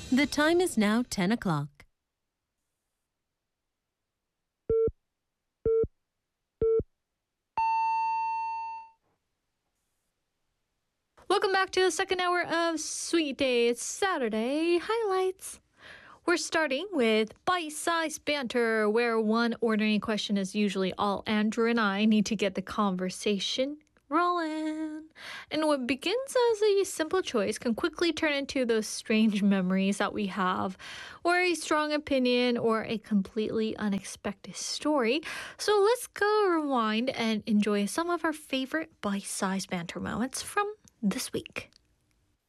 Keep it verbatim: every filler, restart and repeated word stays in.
The time is now ten o'clock. Welcome back to the second hour of Sweet Day. It's Saturday highlights. We're starting with bite-sized banter, where one ordinary question is usually all Andrew and I need to get the conversation rolling. And what begins as a simple choice can quickly turn into those strange memories that we have, or a strong opinion, or a completely unexpected story. So let's go rewind and enjoy some of our favorite bite-sized banter moments from this week.